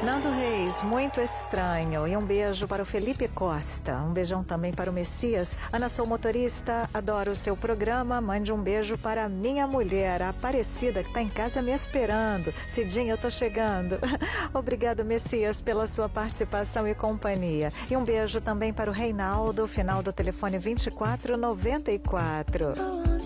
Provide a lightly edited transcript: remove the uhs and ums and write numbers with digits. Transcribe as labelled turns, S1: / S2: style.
S1: Nando Reis, muito estranho. E um beijo para o Felipe Costa. Um beijão também para o Messias. Ana, sou motorista, adoro o seu programa. Mande um beijo para a minha mulher, a Aparecida, que está em casa me esperando. Cidinha, eu tô chegando. Obrigado, Messias, pela sua participação e companhia. E um beijo também para o Reinaldo, final do telefone 2494.